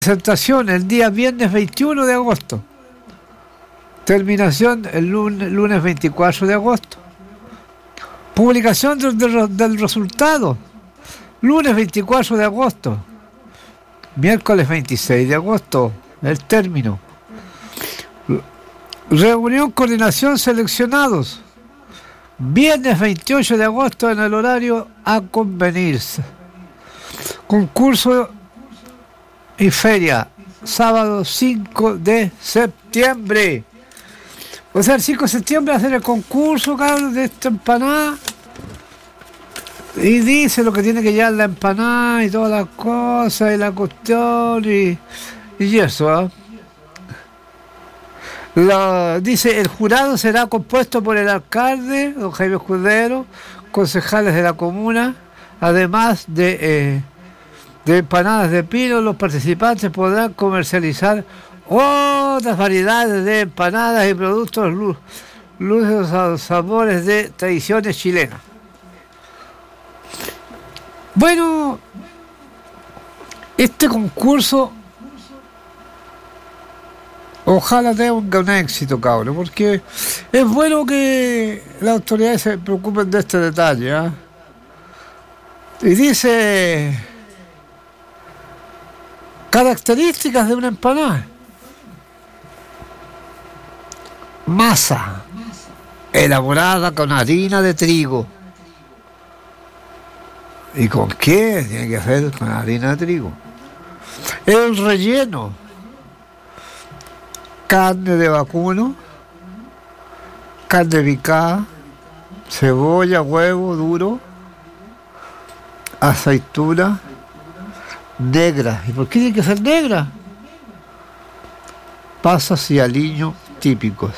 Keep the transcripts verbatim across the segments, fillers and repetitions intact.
Presentación el día viernes veintiuno de agosto. Terminación el lunes, lunes veinticuatro de agosto. Publicación del, del, del resultado lunes veinticuatro de agosto. Miércoles veintiséis de agosto, el término. Reunión, coordinación, seleccionados. Viernes veintiocho de agosto en el horario a convenirse. Concurso y feria, sábado cinco de septiembre. O sea, el cinco de septiembre hacer el concurso, cabrón, de esta empanada. Y dice lo que tiene que llevar la empanada y todas las cosas y la cuestión y, y eso, ¿eh? La, dice, el jurado será compuesto por el alcalde, don Jaime Escudero, concejales de la comuna, además de, eh, de empanadas de pino. Los participantes podrán comercializar otras variedades de empanadas y productos luz, luces, sabores de tradiciones chilenas. Bueno, este concurso ojalá tenga un gran éxito, cabrón, porque es bueno que las autoridades se preocupen de este detalle, ¿eh? Y dice características de una empanada: masa elaborada con harina de trigo. ¿Y con qué? Tiene que hacer con harina de trigo. El relleno: carne de vacuno, carne picada, cebolla, huevo duro, aceituna negra. ¿Y por qué tiene que ser negra? Pasas y aliños típicos.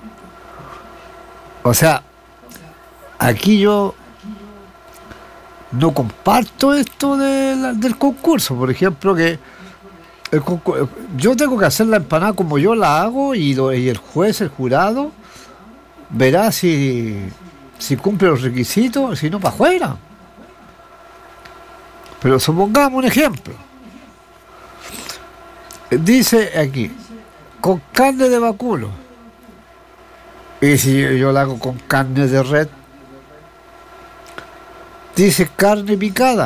O sea, aquí yo no comparto esto de la, del concurso. Por ejemplo, que el concurso, yo tengo que hacer la empanada como yo la hago y, lo, y el juez, el jurado, verá si, si cumple los requisitos, si no, para afuera. Pero supongamos un ejemplo. Dice aquí, con carne de vacuno. Y si yo la hago con carne de red, dice carne picada,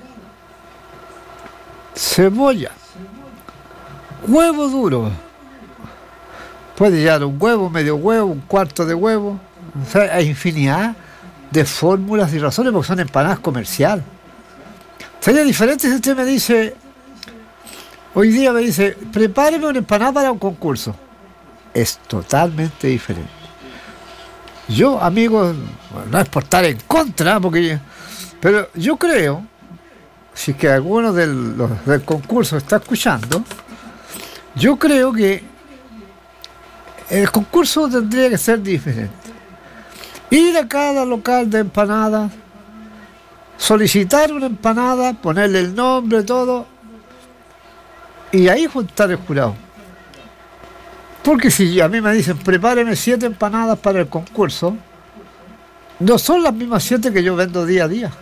cebolla, huevo duro. Puede llevar un huevo, medio huevo, un cuarto de huevo. O sea, hay infinidad de fórmulas y razones porque son empanadas comerciales. Sería diferente si usted me dice, hoy día me dice, prepáreme una empanada para un concurso. Es totalmente diferente. Yo, amigos, no es por estar en contra, porque pero yo creo, si es que alguno del, los, del concurso está escuchando, yo creo que el concurso tendría que ser diferente. Ir a cada local de empanadas, solicitar una empanada, ponerle el nombre, todo, y ahí juntar el jurado. Porque si a mí me dicen, prepáreme siete empanadas para el concurso, no son las mismas siete que yo vendo día a día.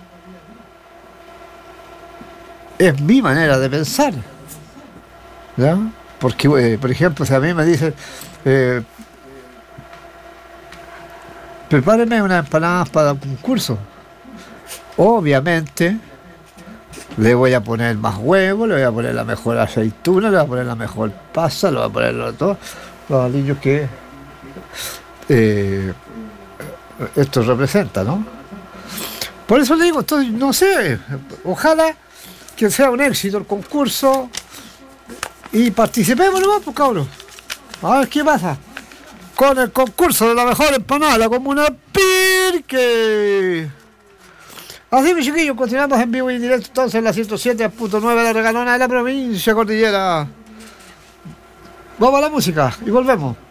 Es mi manera de pensar, ¿ya? Porque, eh, por ejemplo, si a mí me dicen, eh, prepáreme unas empanadas para el concurso, obviamente le voy a poner más huevo, le voy a poner la mejor aceituna, le voy a poner la mejor pasa, le voy a poner los, todos los aliños que eh, esto representa, ¿no? Por eso le digo, estoy, no sé, ojalá que sea un éxito el concurso y participemos nomás, pues, cabrón. A ver qué pasa con el concurso de la mejor empanada de la comuna Pirque. Así, mis chiquillos, continuamos en vivo y en directo entonces en la ciento siete punto nueve de la Regalona de la provincia Cordillera. Vamos a la música y volvemos.